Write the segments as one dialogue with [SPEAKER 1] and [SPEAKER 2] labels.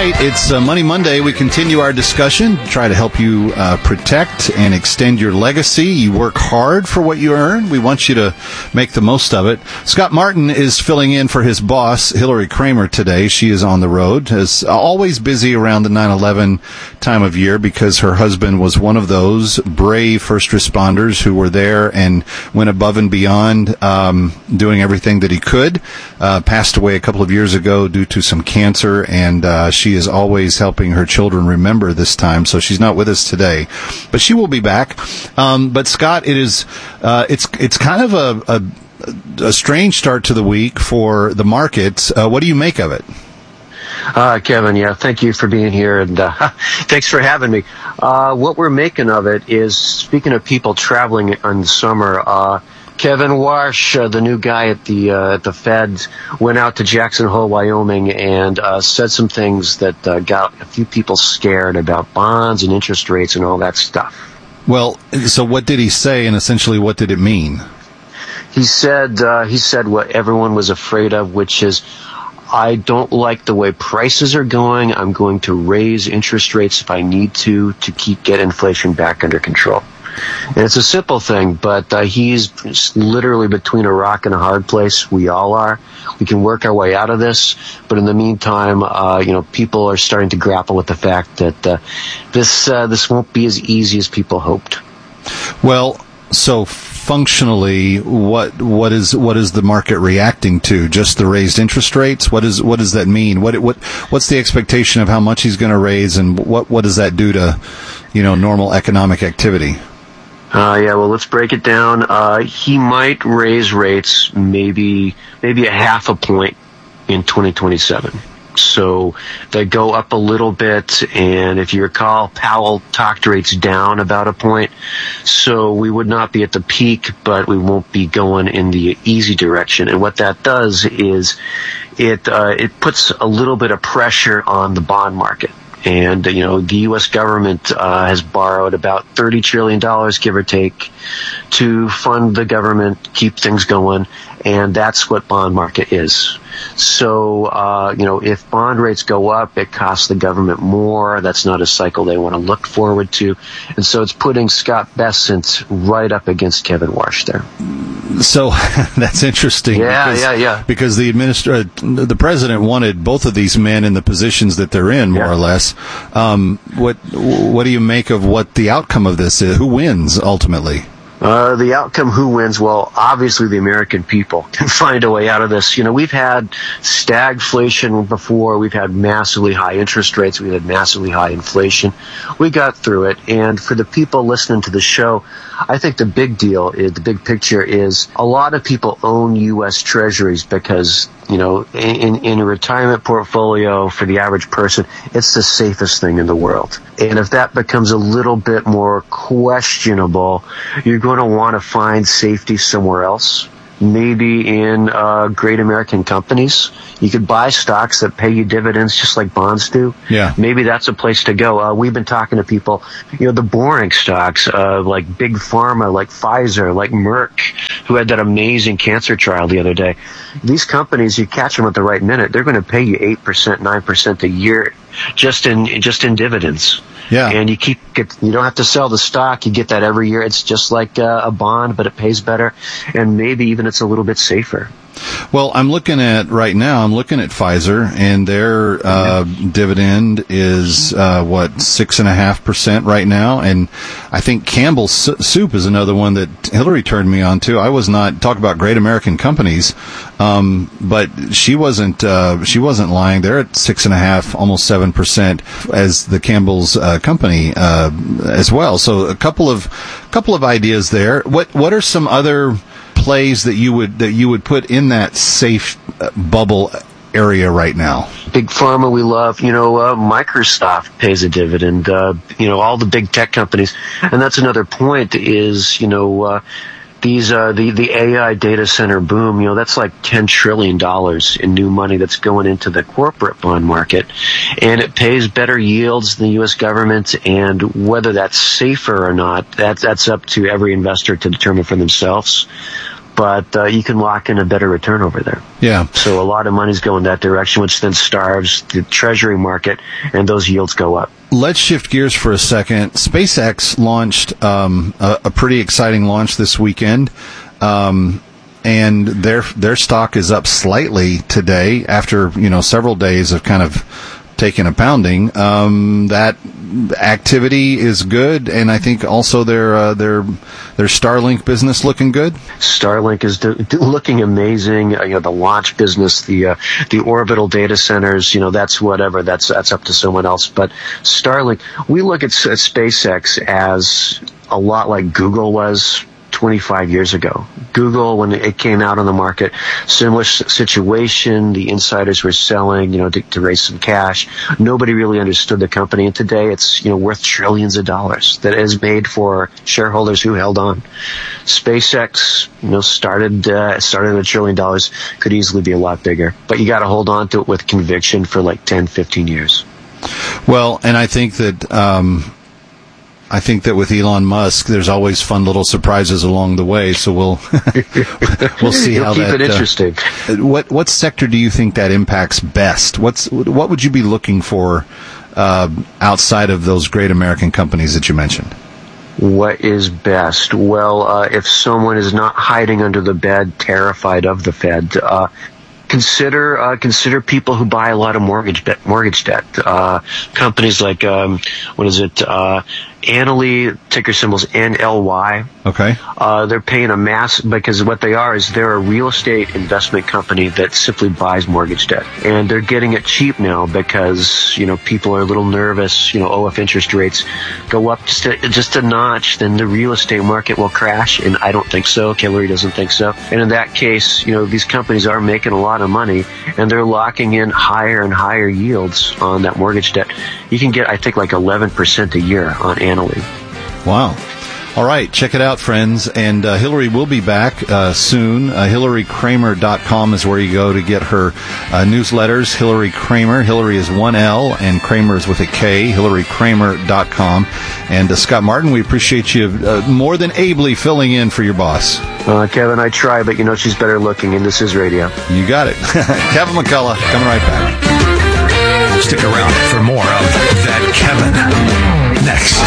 [SPEAKER 1] right, it's Money Monday. We continue our discussion, try to help you protect and extend your legacy. You work hard for what you earn. We want you to make the most of it. Scott Martin is filling in for his boss, Hillary Kramer, today. She is on the road, is always busy around the 9/11 time of year because her husband was one of those brave first responders who were there and went above and beyond, doing everything that he could. Passed away a couple of years ago due to some cancer, and she is always helping her children remember this time, so she's not with us today, but she will be back. But Scott, it's kind of a strange start to the week for the markets. What do you make of it?
[SPEAKER 2] Kevin, thank you for being here, and thanks for having me. What we're making of it is, speaking of people traveling in the summer, Kevin Warsh, the new guy at the Fed, went out to Jackson Hole, Wyoming, and said some things that got a few people scared about bonds and interest rates and all that stuff.
[SPEAKER 1] Well, so what did he say, and essentially what did it mean?
[SPEAKER 2] He said what everyone was afraid of, which is, I don't like the way prices are going. I'm going to raise interest rates if I need to get inflation back under control. And it's a simple thing, but he's literally between a rock and a hard place. We all are. We can work our way out of this, but in the meantime, people are starting to grapple with the fact that this won't be as easy as people hoped.
[SPEAKER 1] Well, so functionally, what is the market reacting to? Just the raised interest rates? What does that mean? What's the expectation of how much he's going to raise, and what does that do to normal economic activity?
[SPEAKER 2] Well, let's break it down. He might raise rates maybe a half a point in 2027. So they go up a little bit, and if you recall, Powell talked rates down about a point. So we would not be at the peak, but we won't be going in the easy direction. And what that does is it puts a little bit of pressure on the bond market. And, the U.S. government has borrowed about $30 trillion, give or take, to fund the government, keep things going, and that's what bond market is. So, if bond rates go up, it costs the government more. That's not a cycle they want to look forward to. And so it's putting Scott Bessent right up against Kevin Warsh there.
[SPEAKER 1] So that's interesting. Because the president wanted both of these men in the positions that they're in, more or less. What do you make of what the outcome of this is? Who wins ultimately?
[SPEAKER 2] The outcome, who wins? Well, obviously the American people can find a way out of this. We've had stagflation before. We've had massively high interest rates. We've had massively high inflation. We got through it. And for the people listening to the show, I think the big picture is a lot of people own U.S. Treasuries because, in a retirement portfolio for the average person, it's the safest thing in the world. And if that becomes a little bit more questionable, you're going to want to find safety somewhere else. Maybe in great American companies. You could buy stocks that pay you dividends just like bonds do.
[SPEAKER 1] Yeah.
[SPEAKER 2] Maybe that's a place to go. We've been talking to people, the boring stocks, like Big Pharma, like Pfizer, like Merck, who had that amazing cancer trial the other day. These companies, you catch them at the right minute, they're going to pay you 8%, 9% a year just in dividends.
[SPEAKER 1] Yeah.
[SPEAKER 2] And you don't have to sell the stock. You get that every year. It's just like a bond, but it pays better. And maybe even it's a little bit safer.
[SPEAKER 1] Well, I'm looking at Pfizer, and their dividend is 6.5% right now, and I think Campbell's Soup is another one that Hillary turned me on to. I was not talk about great American companies, but she wasn't lying. They're at 6.5%, almost 7% as the Campbell's company as well. So a couple of ideas there. What are some other plays that you would put in that safe bubble area right now?
[SPEAKER 2] Big Pharma we love. Microsoft pays a dividend. All the big tech companies, and that's another point. Is these the AI data center boom. That's like $10 trillion in new money that's going into the corporate bond market, and it pays better yields than the U.S. government. And whether that's safer or not, that's up to every investor to determine for themselves. but you can lock in a better return over there.
[SPEAKER 1] Yeah.
[SPEAKER 2] So a lot of money's going that direction, which then starves the treasury market, and those yields go up.
[SPEAKER 1] Let's shift gears for a second. SpaceX launched a pretty exciting launch this weekend, and their stock is up slightly today after several days of kind of taking a pounding. That activity is good, and I think also their Starlink business looking good.
[SPEAKER 2] Starlink is looking amazing. The launch business, the orbital data centers, that's whatever. That's up to someone else. But Starlink, we look at SpaceX as a lot like Google was 25 years ago. Google, when it came out on the market, similar situation. The insiders were selling, to raise some cash. Nobody really understood the company, and today it's, worth trillions of dollars that is made for shareholders who held on. SpaceX, started at $1 trillion, could easily be a lot bigger, but you got to hold on to it with conviction for like 10, 15 years.
[SPEAKER 1] Well, and I think that with Elon Musk, there's always fun little surprises along the way. So we'll see how
[SPEAKER 2] keep it interesting.
[SPEAKER 1] What sector do you think that impacts best? What would you be looking for outside of those great American companies that you mentioned?
[SPEAKER 2] What is best? Well, if someone is not hiding under the bed, terrified of the Fed, consider people who buy a lot of mortgage debt. Companies like Annaly, ticker symbol's NLY.
[SPEAKER 1] Okay.
[SPEAKER 2] They're paying a mass, because what they are is they're a real estate investment company that simply buys mortgage debt, and they're getting it cheap now because people are a little nervous. If interest rates go up just a notch, then the real estate market will crash. And I don't think so. Hillary doesn't think so. And in that case, these companies are making a lot of money, and they're locking in higher and higher yields on that mortgage debt. You can get, I think, like 11% a year on Annaly.
[SPEAKER 1] Wow. All right, check it out, friends. And Hillary will be back soon. HillaryKramer.com is where you go to get her newsletters. Hillary Kramer. Hillary is one L, and Kramer is with a K. HillaryKramer.com. And Scott Martin, we appreciate you more than ably filling in for your boss.
[SPEAKER 2] Kevin, I try, but she's better looking, and this is radio.
[SPEAKER 1] You got it. Kevin McCullough, coming right back.
[SPEAKER 3] Stick around for more of That Kevin. Next.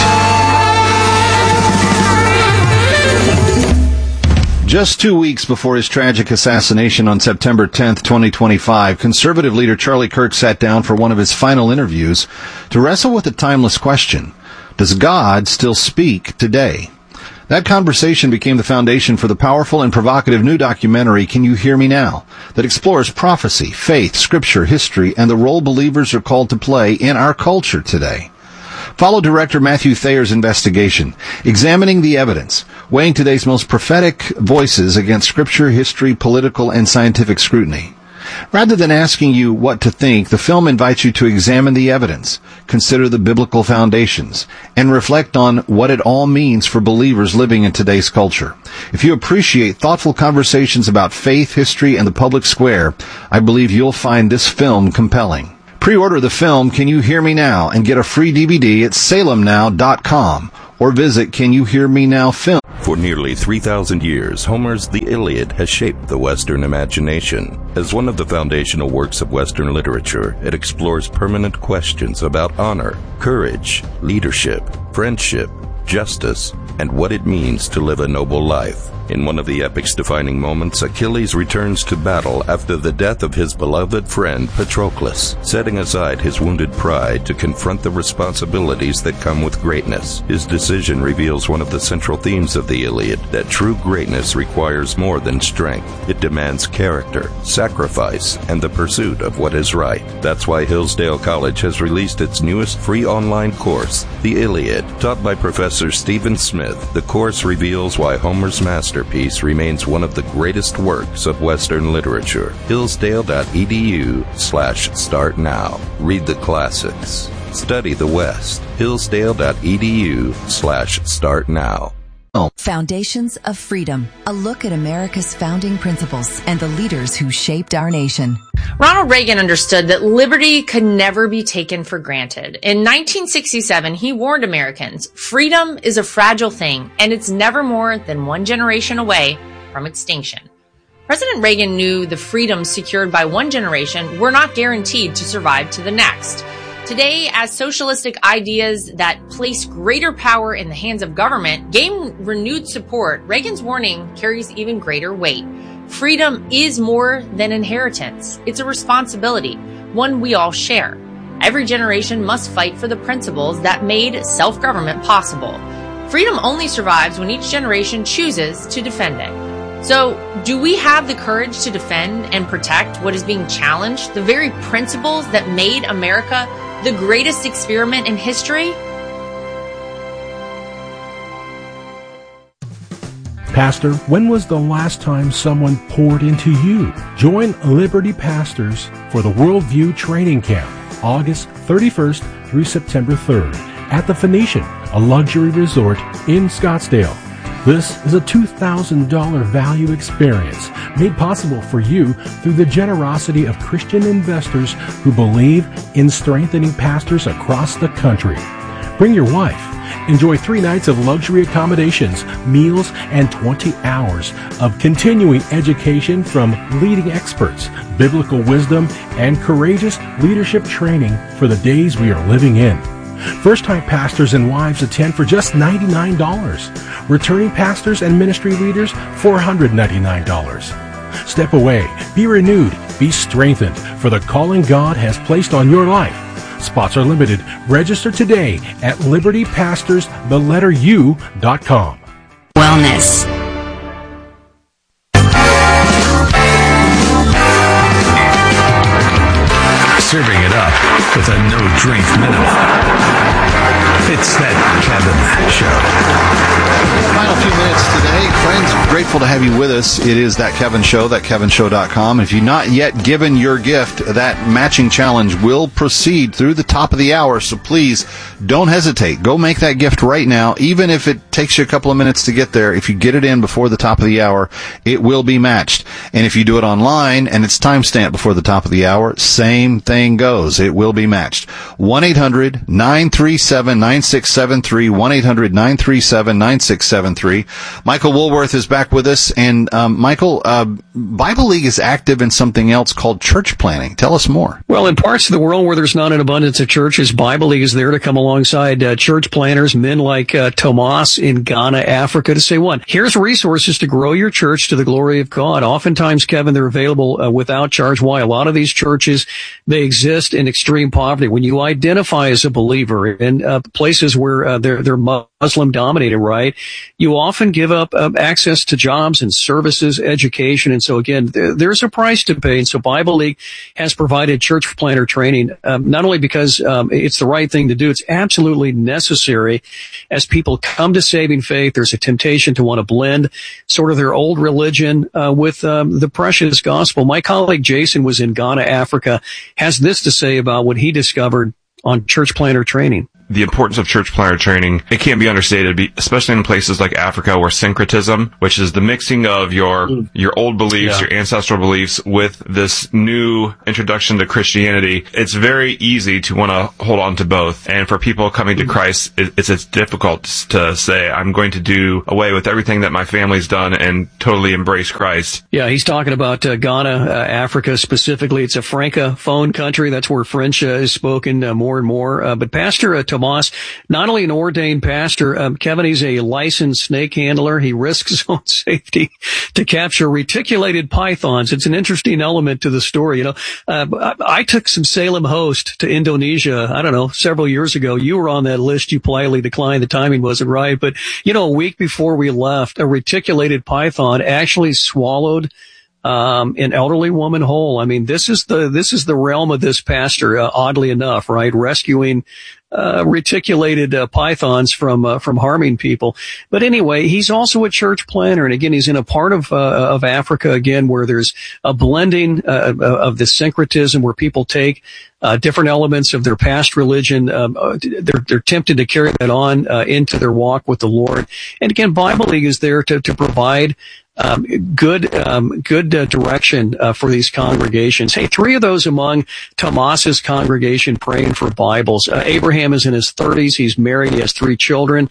[SPEAKER 1] Just 2 weeks before his tragic assassination on September 10th, 2025, conservative leader Charlie Kirk sat down for one of his final interviews to wrestle with a timeless question. Does God still speak today? That conversation became the foundation for the powerful and provocative new documentary, Can You Hear Me Now?, that explores prophecy, faith, scripture, history, and the role believers are called to play in our culture today. Follow director Matthew Thayer's investigation, examining the evidence, weighing today's most prophetic voices against scripture, history, political, and scientific scrutiny. Rather than asking you what to think, the film invites you to examine the evidence, consider the biblical foundations, and reflect on what it all means for believers living in today's culture. If you appreciate thoughtful conversations about faith, history, and the public square, I believe you'll find this film compelling. Pre-order the film Can You Hear Me Now and get a free DVD at salemnow.com or visit Can You Hear Me Now Film.
[SPEAKER 4] For nearly 3,000 years, Homer's The Iliad has shaped the Western imagination. As one of the foundational works of Western literature, it explores permanent questions about honor, courage, leadership, friendship, justice, and what it means to live a noble life. In one of the epic's defining moments, Achilles returns to battle after the death of his beloved friend Patroclus, setting aside his wounded pride to confront the responsibilities that come with greatness. His decision reveals one of the central themes of the Iliad, that true greatness requires more than strength. It demands character, sacrifice, and the pursuit of what is right. That's why Hillsdale College has released its newest free online course, The Iliad. Taught by Professor Stephen Smith, the course reveals why Homer's masterpiece remains one of the greatest works of Western literature. Hillsdale.edu/start now. Read the classics. Study the West. Hillsdale.edu/start now.
[SPEAKER 5] Foundations of Freedom, a look at America's founding principles and the leaders who shaped our nation.
[SPEAKER 6] Ronald Reagan understood that liberty could never be taken for granted. In 1967, he warned Americans, freedom is a fragile thing, and it's never more than one generation away from extinction. President Reagan knew the freedoms secured by one generation were not guaranteed to survive to the next. Today, as socialistic ideas that place greater power in the hands of government gain renewed support, Reagan's warning carries even greater weight. Freedom is more than inheritance. It's a responsibility, one we all share. Every generation must fight for the principles that made self-government possible. Freedom only survives when each generation chooses to defend it. So, do we have the courage to defend and protect what is being challenged, the very principles that made America the greatest experiment in history?
[SPEAKER 7] Pastor, when was the last time someone poured into you? Join Liberty Pastors for the Worldview Training Camp, August 31st through September 3rd at the Phoenician, a luxury resort in Scottsdale. This is a $2,000 value experience made possible for you through the generosity of Christian investors who believe in strengthening pastors across the country. Bring your wife. Enjoy 3 nights of luxury accommodations, meals, and 20 hours of continuing education from leading experts, biblical wisdom, and courageous leadership training for the days we are living in. First-time pastors and wives attend for just $99. Returning pastors and ministry leaders, $499. Step away, be renewed, be strengthened for the calling God has placed on your life. Spots are limited. Register today at libertypastors.com.
[SPEAKER 8] Wellness.
[SPEAKER 3] Serving it up with a no-drink minimum. It's That Kevin Show.
[SPEAKER 1] Final few minutes today. Friends, grateful to have you with us. It is That Kevin Show, thatkevinshow.com. If you've not yet given your gift, that matching challenge will proceed through the top of the hour, so please don't hesitate. Go make that gift right now. Even if it takes you a couple of minutes to get there, if you get it in before the top of the hour, it will be matched. And if you do it online and it's timestamped before the top of the hour, same thing goes. It will be matched. 1-800-937-9673, 1-800-937-9673. Michael Woolworth is back with us. And Michael, Bible League is active in something else called church planning. Tell us more.
[SPEAKER 9] Well, in parts of the world where there's not an abundance of churches, Bible League is there to come alongside church planners, men like Tomas in Ghana, Africa, to say, one, here's resources to grow your church to the glory of God. Oftentimes, Kevin, they're available without charge. Why? A lot of these churches, they exist in extreme poverty. When you identify as a believer in places where they're Muslim dominated, right? You often give up access to jobs and services, education. And so again, there's a price to pay. And so Bible League has provided church planner training, not only because it's the right thing to do, it's absolutely necessary as people come to saving faith. There's a temptation to want to blend sort of their old religion with the precious gospel. My colleague Jason was in Ghana, Africa, has this to say about what he discovered on church planner training.
[SPEAKER 10] The importance of church planner training, it can't be understated, especially in places like Africa where syncretism, which is the mixing of your old beliefs, your ancestral beliefs with this new introduction to Christianity. It's very easy to want to hold on to both. And for people coming to Christ, it's difficult to say, I'm going to do away with everything that my family's done and totally embrace Christ.
[SPEAKER 9] Yeah, he's talking about Ghana, Africa specifically. It's a Francophone country. That's where French is spoken more and more. But Pastor Tomas, not only an ordained pastor, Kevin, he's a licensed snake handler. He risks his own safety to capture reticulated pythons. It's an interesting element to the story. You know, I took some Salem host to Indonesia, I don't know, several years ago. You were on that list. You politely declined. The timing wasn't right. But, you know, a week before we left, a reticulated python actually swallowed an elderly woman whole. I mean, this is the realm of this pastor, oddly enough, right? Rescuing reticulated pythons from harming people. But anyway, he's also a church planner, and again, he's in a part of Africa again where there's a blending of the syncretism where people take different elements of their past religion. They're tempted to carry that on into their walk with the Lord. And again, Bible League is there to provide good direction for these congregations. Hey, 3 of those among Tomas's congregation praying for Bibles. Abraham is in his 30s. He's married. He has 3 children.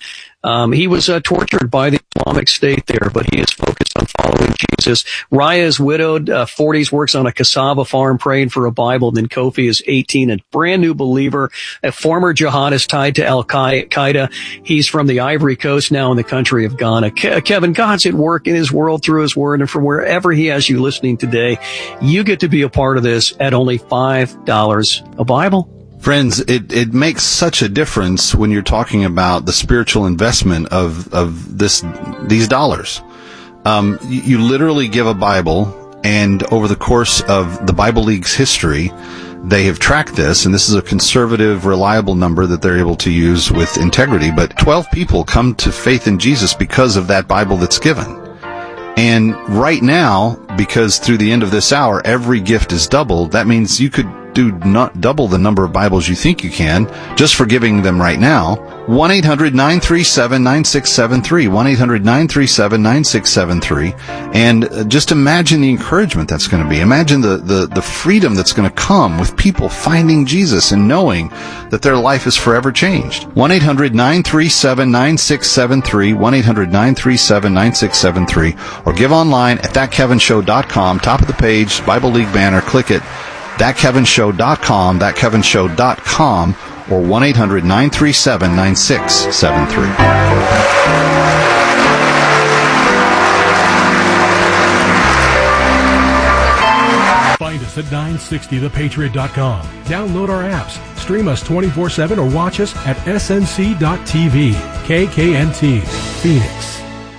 [SPEAKER 9] He was tortured by the Islamic State there, but he is focused on following Jesus. Raya is widowed, 40s, works on a cassava farm, praying for a Bible. Then Kofi is 18, a brand new believer, a former jihadist tied to Al-Qaeda. He's from the Ivory Coast, now in the country of Ghana. Kevin, God's at work in his world through his word, and from wherever he has you listening today, you get to be a part of this at only $5 a Bible.
[SPEAKER 1] Friends, it makes such a difference when you're talking about the spiritual investment of these dollars. You literally give a Bible, and over the course of the Bible League's history, they have tracked this, and this is a conservative, reliable number that they're able to use with integrity, but 12 people come to faith in Jesus because of that Bible that's given. And right now, because through the end of this hour, every gift is doubled, that means you could do not double the number of Bibles you think you can just for giving them right now. 1-800-937-9673. 1-800-937-9673. And just imagine the encouragement that's going to be. Imagine the freedom that's going to come with people finding Jesus and knowing that their life is forever changed. 1-800-937-9673. 1-800-937-9673. Or give online at thatkevinshow.com. Top of the page, Bible League banner. Click it. thatkevinshow.com, thatkevinshow.com, or 1-800-937-9673.
[SPEAKER 7] Find us at 960thepatriot.com. Download our apps, stream us 24/7, or watch us at snc.tv. KKNT, Phoenix.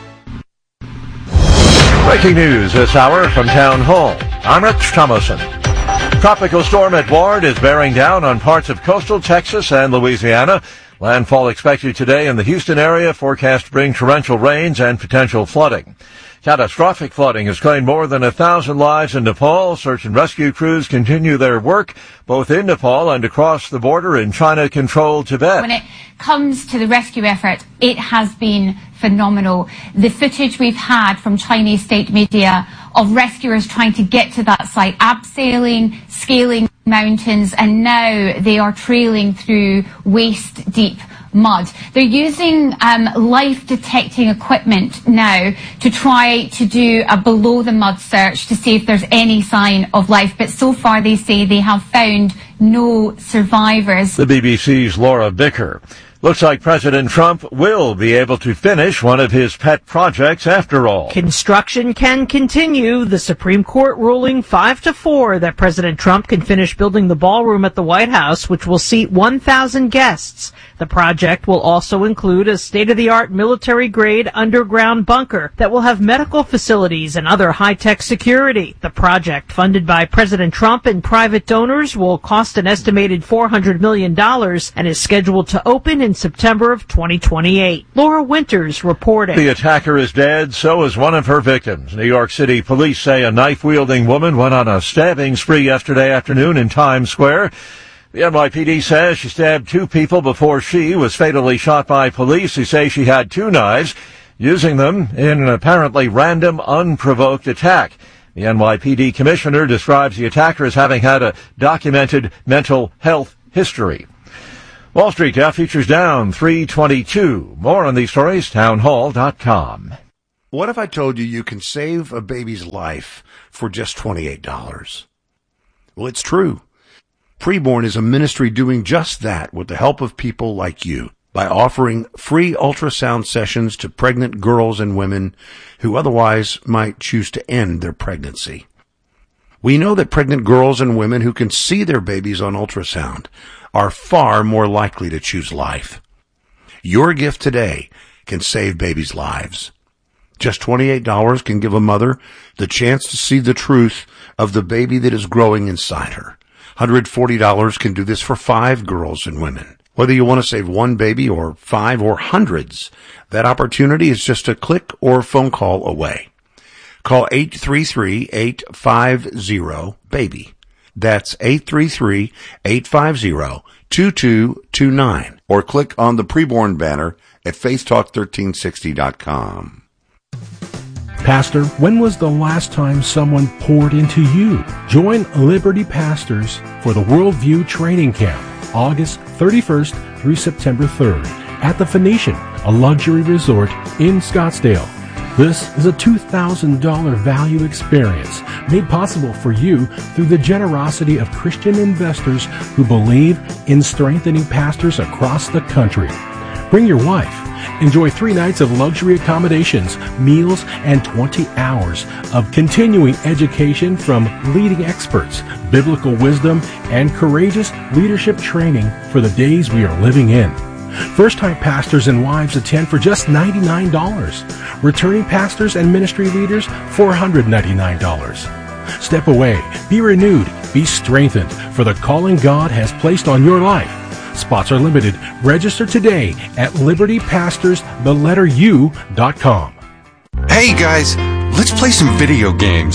[SPEAKER 8] Breaking news this hour from Town Hall. I'm Rich Thomason. Tropical storm Edouard is bearing down on parts of coastal Texas and Louisiana. Landfall expected today in the Houston area, forecast to bring torrential rains and potential flooding. Catastrophic flooding has claimed more than 1,000 lives in Nepal. Search and rescue crews continue their work both in Nepal and across the border in China-controlled Tibet.
[SPEAKER 11] When it comes to the rescue effort, it has been phenomenal. The footage we've had from Chinese state media of rescuers trying to get to that site, abseiling, scaling mountains, and now they are trailing through waist-deep mud. They're using life-detecting equipment now to try to do a below-the-mud search to see if there's any sign of life. But so far, they say they have found no survivors.
[SPEAKER 8] The BBC's Laura Bicker. Looks like President Trump will be able to finish one of his pet projects after all.
[SPEAKER 12] Construction can continue. The Supreme Court ruling 5-4 that President Trump can finish building the ballroom at the White House, which will seat 1,000 guests. The project will also include a state-of-the-art military-grade underground bunker that will have medical facilities and other high-tech security. The project, funded by President Trump and private donors, will cost an estimated $400 million and is scheduled to open in September of 2028. Laura Winters reporting.
[SPEAKER 8] The attacker is dead, so is one of her victims. New York City police say a knife-wielding woman went on a stabbing spree yesterday afternoon in Times Square. The NYPD says she stabbed 2 people before she was fatally shot by police who say she had 2 knives, using them in an apparently random, unprovoked attack. The NYPD commissioner describes the attacker as having had a documented mental health history. Wall Street Dow futures down 322. More on these stories, townhall.com.
[SPEAKER 13] What if I told you can save a baby's life for just $28? Well, it's true. Preborn is a ministry doing just that with the help of people like you by offering free ultrasound sessions to pregnant girls and women who otherwise might choose to end their pregnancy. We know that pregnant girls and women who can see their babies on ultrasound are far more likely to choose life. Your gift today can save babies' lives. Just $28 can give a mother the chance to see the truth of the baby that is growing inside her. $140 can do this for 5 girls and women. Whether you want to save 1 baby or 5 or hundreds, that opportunity is just a click or phone call away. Call 833-850-BABY. That's 833-850-2229. Or click on the Preborn banner at faithtalk1360.com.
[SPEAKER 7] Pastor, when was the last time someone poured into you? Join Liberty Pastors for the Worldview Training Camp, August 31st through September 3rd at the Phoenician a luxury resort in Scottsdale. This is a $2,000 value experience made possible for you through the generosity of Christian investors who believe in strengthening pastors across the country. Bring your wife. Enjoy 3 nights of luxury accommodations, meals, and 20 hours of continuing education from leading experts, biblical wisdom, and courageous leadership training for the days we are living in. First-time pastors and wives attend for just $99. Returning pastors and ministry leaders, $499. Step away, be renewed, be strengthened for the calling God has placed on your life. Spots are limited. Register today at libertypastorstheletteru.com.
[SPEAKER 14] Hey guys, let's play some video games.